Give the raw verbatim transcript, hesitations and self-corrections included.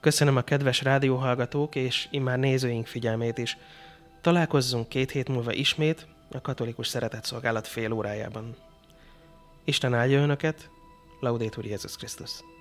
Köszönöm a kedves rádióhallgatók és immár nézőink figyelmét is. Találkozzunk két hét múlva ismét a Katolikus Szeretetszolgálat fél órájában. Isten áldja Önöket, Laudetur Jézus Krisztus!